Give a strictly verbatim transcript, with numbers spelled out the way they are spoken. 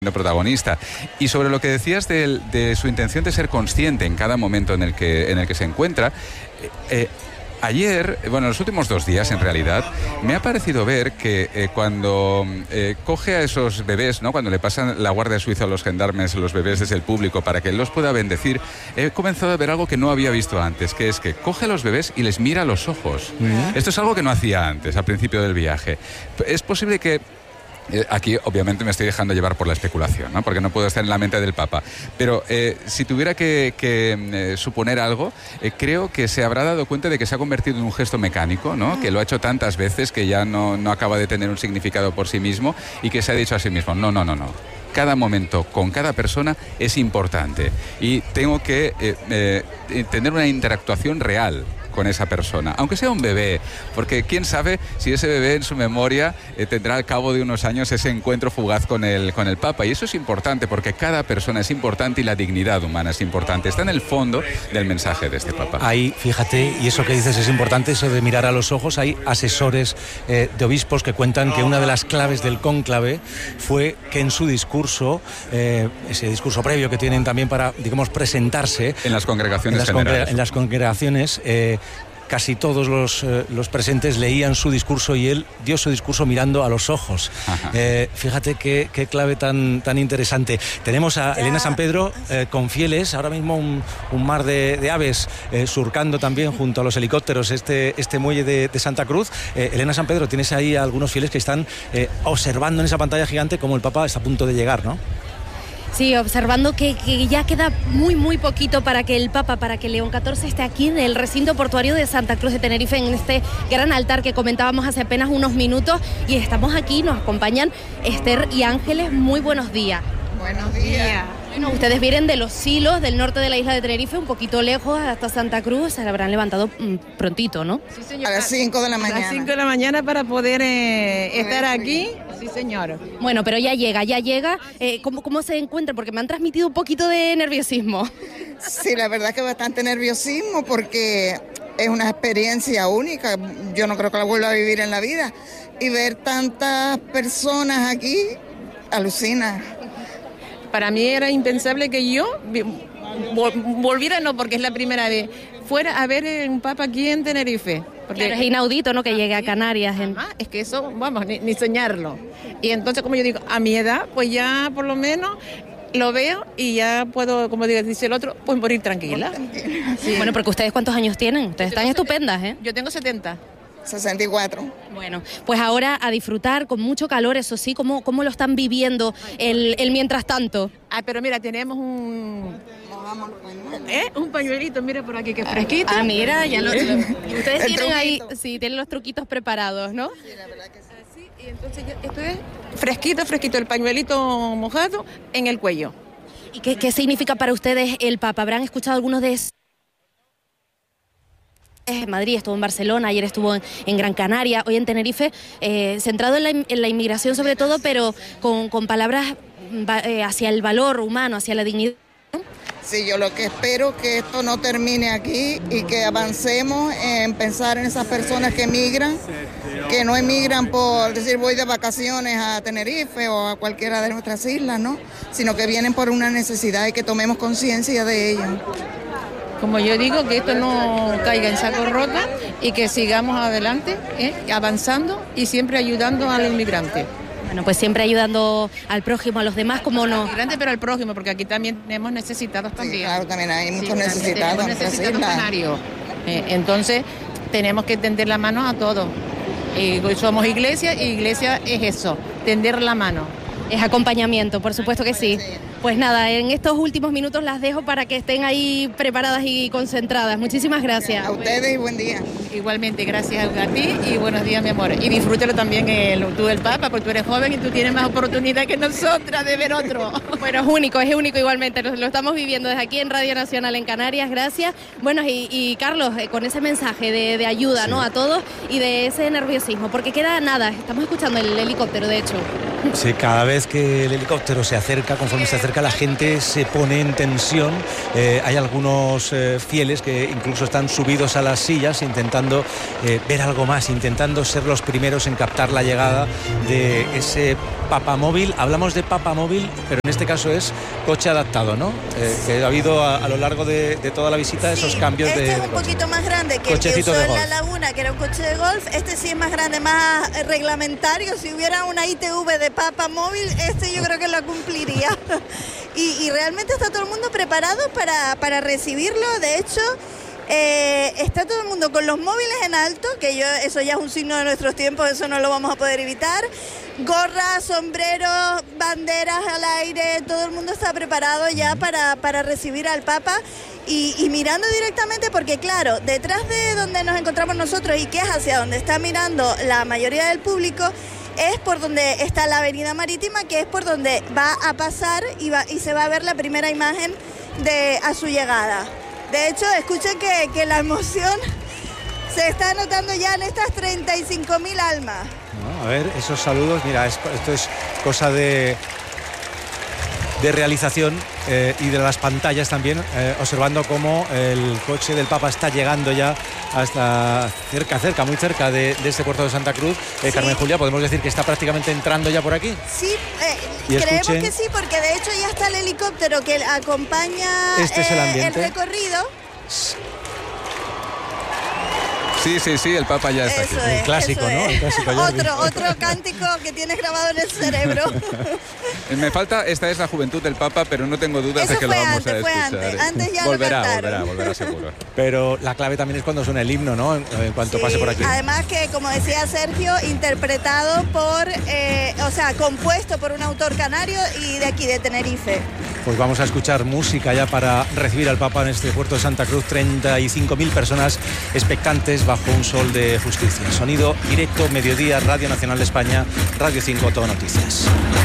protagonista. Y sobre lo que decías de, de su intención de ser consciente en cada momento en el que, en el que se encuentra, eh, eh, ayer, bueno, los últimos dos días en realidad, me ha parecido ver que eh, cuando eh, coge a esos bebés, ¿no? Cuando le pasan la Guardia Suiza a los gendarmes, los bebés desde el público para que él los pueda bendecir, he comenzado a ver algo que no había visto antes, que es que coge a los bebés y les mira a los ojos. Uh-huh. Esto es algo que no hacía antes, al principio del viaje. Es posible que aquí, obviamente, me estoy dejando llevar por la especulación, ¿no? Porque no puedo estar en la mente del Papa. Pero eh, si tuviera que, que eh, suponer algo, eh, creo que se habrá dado cuenta de que se ha convertido en un gesto mecánico, ¿no? Que lo ha hecho tantas veces que ya no, no acaba de tener un significado por sí mismo y que se ha dicho a sí mismo, no, no, no, no. Cada momento con cada persona es importante y tengo que eh, eh, tener una interactuación real con esa persona, aunque sea un bebé, porque quién sabe si ese bebé en su memoria eh, tendrá al cabo de unos años ese encuentro fugaz con el, con el Papa, y eso es importante porque cada persona es importante y la dignidad humana es importante, está en el fondo del mensaje de este Papa. Ahí, fíjate, y eso que dices es importante, eso de mirar a los ojos. Hay asesores eh, de obispos que cuentan que una de las claves del cónclave fue que en su discurso, eh, ese discurso previo que tienen también para, digamos, presentarse en las congregaciones en las, generales. Congre- en las congregaciones eh, casi todos los, eh, los presentes leían su discurso y él dio su discurso mirando a los ojos. Eh, fíjate qué, qué clave tan, tan interesante. Tenemos a Elena San Pedro eh, con fieles, ahora mismo un, un mar de, de aves eh, surcando también junto a los helicópteros este, este muelle de, de Santa Cruz. Eh, Elena San Pedro, tienes ahí a algunos fieles que están eh, observando en esa pantalla gigante cómo el Papa está a punto de llegar, ¿no? Sí, observando que, que ya queda muy, muy poquito para que el Papa, para que León catorce esté aquí en el recinto portuario de Santa Cruz de Tenerife, en este gran altar que comentábamos hace apenas unos minutos. Y estamos aquí, nos acompañan Esther y Ángeles. Muy buenos días. Buenos días. Bueno, ustedes vienen de Los Silos, del norte de la isla de Tenerife, un poquito lejos, hasta Santa Cruz. Se la habrán levantado mm, prontito, ¿no? Sí, señor. A las cinco de la mañana. A las cinco de la mañana para poder eh, estar aquí. Sí, señor. Bueno, pero ya llega, ya llega. Eh, ¿cómo, ¿Cómo se encuentra? Porque me han transmitido un poquito de nerviosismo. Sí, la verdad que bastante nerviosismo porque es una experiencia única. Yo no creo que la vuelva a vivir en la vida. Y ver tantas personas aquí, alucina. Para mí era impensable que yo volviera, no, porque es la primera vez, fuera a ver un Papa aquí en Tenerife. Porque claro, es inaudito, ¿no?, que llegue a Canarias. En... Ah, es que eso, vamos, ni, ni soñarlo. Y entonces, como yo digo, a mi edad, pues ya por lo menos lo veo y ya puedo, como dice el otro, pues morir tranquila. Sí. Bueno, porque ustedes, ¿cuántos años tienen? Ustedes están estupendas, ¿eh? Yo tengo setenta. sesenta y cuatro. Bueno, pues ahora a disfrutar con mucho calor, eso sí. ¿Cómo, cómo lo están viviendo el, el mientras tanto? Ah, pero mira, tenemos un... ¿Eh? Un pañuelito, mira por aquí que es fresquito. Ah, mira, ya lo... lo ustedes tienen ahí, sí, tienen los truquitos preparados, ¿no? Sí, la verdad que sí. Así, y entonces ya, esto es fresquito, fresquito, el pañuelito mojado en el cuello. ¿Y qué, qué significa para ustedes el Papa? ¿Habrán escuchado algunos de esos? En Madrid, estuvo en Barcelona, ayer estuvo en, en Gran Canaria, hoy en Tenerife, eh, centrado en la, en la inmigración sobre todo, pero con, con palabras eh, hacia el valor humano, hacia la dignidad. Sí, yo lo que espero es que esto no termine aquí y que avancemos en pensar en esas personas que emigran, que no emigran por decir voy de vacaciones a Tenerife o a cualquiera de nuestras islas, ¿no? Sino que vienen por una necesidad y que tomemos conciencia de ello. Como yo digo, que esto no caiga en saco roto y que sigamos adelante, ¿eh? avanzando y siempre ayudando al inmigrante. Bueno, pues siempre ayudando al prójimo, a los demás, como no. Al inmigrante, pero al prójimo, porque aquí también tenemos necesitados también. Sí, claro, también hay muchos sí, necesitados. Tenemos necesitados canarios. Eh, entonces, tenemos que tender la mano a todos. Y somos iglesia, y iglesia es eso, tender la mano. Es acompañamiento, por supuesto que sí. Pues nada, en estos últimos minutos las dejo para que estén ahí preparadas y concentradas. Muchísimas gracias. A ustedes y buen día. Igualmente, gracias a ti y buenos días, mi amor. Y disfrútalo también el, tú del Papa, porque tú eres joven y tú tienes más oportunidad que nosotras de ver otro. Bueno, es único, es único igualmente. Lo, lo estamos viviendo desde aquí en Radio Nacional en Canarias. Gracias. Bueno, y, y Carlos, eh, con ese mensaje de, de ayuda, sí, ¿no?, a todos y de ese nerviosismo, porque queda nada. Estamos escuchando el helicóptero, de hecho. Sí, cada vez que el helicóptero se acerca, conforme se acerca, la gente se pone en tensión. Eh, hay algunos eh, fieles que incluso están subidos a las sillas intentando eh, ver algo más, intentando ser los primeros en captar la llegada de ese papamóvil. Hablamos de papamóvil, pero en este caso es coche adaptado, ¿no? Eh, que ha habido a, a lo largo de, de toda la visita sí, esos cambios este de Este es un coche. poquito más grande que Cochecito el que de usó golf. en La Laguna, que era un coche de golf. Este sí es más grande, más reglamentario. Si hubiera una I T V de papamóvil, este yo creo que la cumpliría. y, y realmente está todo el mundo preparado para, para recibirlo. De hecho, eh, está todo el mundo con los móviles en alto, que yo eso ya es un signo de nuestros tiempos, eso no lo vamos a poder evitar. Gorras, sombreros, banderas al aire, todo el mundo está preparado ya para, para recibir al Papa y, y mirando directamente, porque claro, detrás de donde nos encontramos nosotros y que es hacia donde está mirando la mayoría del público, es por donde está la avenida marítima, que es por donde va a pasar y, va, y se va a ver la primera imagen de, a su llegada. De hecho, escuchen que, que la emoción se está notando ya en estas treinta y cinco mil almas. No, a ver, esos saludos, mira, es, esto es cosa de, de realización eh, y de las pantallas también, eh, observando cómo el coche del Papa está llegando ya hasta cerca, cerca, muy cerca de, de este puerto de Santa Cruz. Eh, Sí. Carmen Julia, podemos decir que está prácticamente entrando ya por aquí. Sí, eh, Y creemos escuchen. que sí, porque de hecho ya está el helicóptero que acompaña Este es el eh, ambiente. recorrido. Sí, sí, sí, el Papa ya está Eso aquí. es, El clásico, eso ¿no? es. El clásico, Jordi. otro, otro cántico que tienes grabado en el cerebro. Me falta, esta es la juventud del Papa, pero no tengo dudas Eso de que fue lo vamos antes, a fue escuchar. antes. ¿eh? Antes ya lo volverá, cantaron. volverá, volverá seguro. Pero la clave también es cuando suena el himno, ¿no? En, en cuanto Sí, pase por aquí. Además que, como decía Sergio, interpretado por, eh, o sea, compuesto por un autor canario y de aquí, de Tenerife. Pues vamos a escuchar música ya para recibir al Papa en este puerto de Santa Cruz. treinta y cinco mil personas expectantes bajo un sol de justicia. Sonido directo, mediodía, Radio Nacional de España, Radio cinco, Todo Noticias.